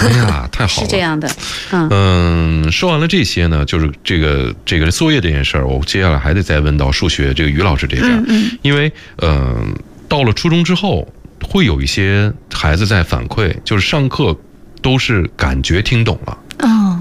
哎呀，太好了， 是这样的。 说完了这些呢，就是这个作业这件事儿，我接下来还得再问到数学这个于老师这边，因为到了初中之后，会有一些孩子在反馈，就是上课都是感觉听懂了。